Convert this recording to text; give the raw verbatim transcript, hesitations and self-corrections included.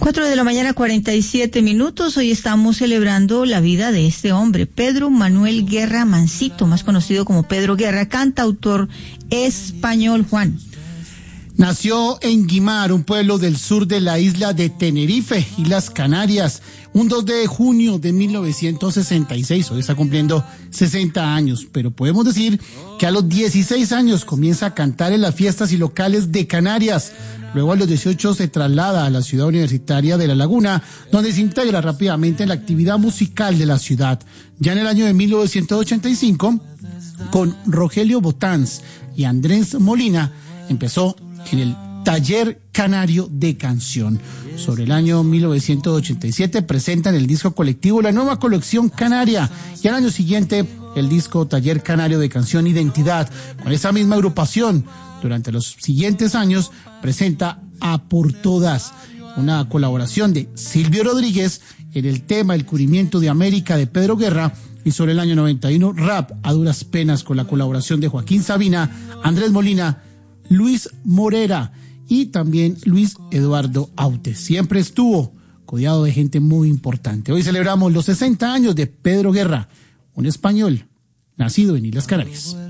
Cuatro de la mañana, cuarenta y siete minutos. Hoy estamos celebrando la vida de este hombre, Pedro Manuel Guerra Mansito, más conocido como Pedro Guerra, cantautor español. Juan. Nació en Guimar, un pueblo del sur de la isla de Tenerife, Islas Canarias, un dos de junio de mil novecientos sesenta y seis. Hoy está cumpliendo sesenta años, pero podemos decir que a los dieciséis años comienza a cantar en las fiestas y locales de Canarias. Luego a los dieciocho se traslada a la ciudad universitaria de La Laguna, donde se integra rápidamente en la actividad musical de la ciudad. Ya en el año de mil novecientos ochenta y cinco, con Rogelio Botanz y Andrés Molina, empezó en el Taller Canario de Canción. Sobre el año mil novecientos ochenta y siete presentan el disco colectivo La Nueva Colección Canaria, y al año siguiente el disco Taller Canario de Canción Identidad. Con esa misma agrupación, durante los siguientes años, presenta A Por Todas, una colaboración de Silvio Rodríguez en el tema El Cubrimiento de América de Pedro Guerra, y sobre el año noventa y uno, Rap a Duras Penas, con la colaboración de Joaquín Sabina, Andrés Molina, Luis Morera y también Luis Eduardo Aute. Siempre estuvo rodeado de gente muy importante. Hoy celebramos los sesenta años de Pedro Guerra, un español nacido en Islas Canarias.